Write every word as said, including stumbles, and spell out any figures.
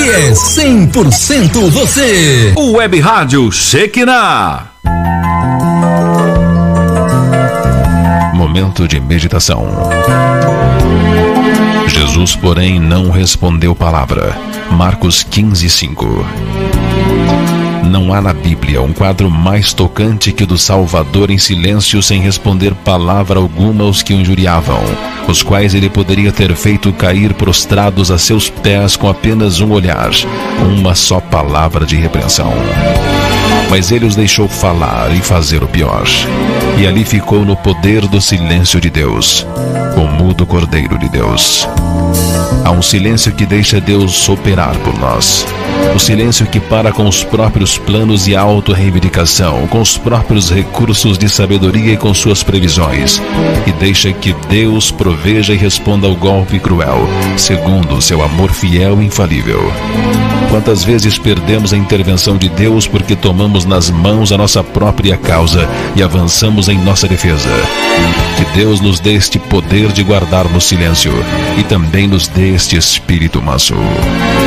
Aqui é cem por cento você. O Web Rádio Shekinah. Momento de meditação. Jesus, porém, não respondeu palavra. Marcos quinze, cinco. Não há na Bíblia um quadro mais tocante que o do Salvador em silêncio, sem responder palavra alguma aos que o injuriavam, os quais ele poderia ter feito cair prostrados a seus pés com apenas um olhar, uma só palavra de repreensão. Mas ele os deixou falar e fazer o pior, e ali ficou no poder do silêncio de Deus, o mudo Cordeiro de Deus. Há um silêncio que deixa Deus operar por nós. O silêncio que para com os próprios planos e auto-reivindicação, com os próprios recursos de sabedoria e com suas previsões, e deixa que Deus proveja e responda ao golpe cruel, segundo o seu amor fiel e infalível. Quantas vezes perdemos a intervenção de Deus porque tomamos nas mãos a nossa própria causa e avançamos em nossa defesa? Que Deus nos dê este poder de guardar no silêncio e também nos dê este espírito manso.